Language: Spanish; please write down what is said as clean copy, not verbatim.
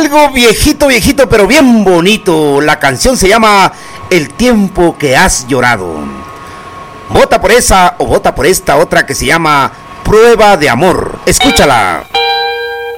algo viejito, viejito, pero bien bonito. La canción se llama El tiempo que has llorado. Vota por esa o vota por esta otra que se llama Prueba de amor. Escúchala.